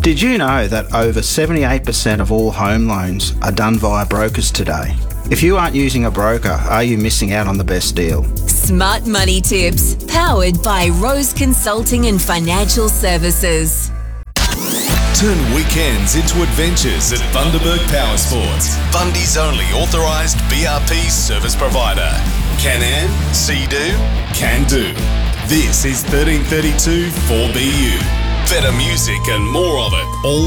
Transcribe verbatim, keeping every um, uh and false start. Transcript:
Did you know that over seventy-eight percent of all home loans are done via brokers today? If you aren't using a broker, are you missing out on the best deal? Smart Money Tips, powered by Rose Consulting and Financial Services. Turn weekends into adventures at Bundaberg Power Sports. Bundy's only authorised B R P service provider. Can-Am, See-Do, Can-Do. This is thirteen thirty-two four B U. Better music and more of it all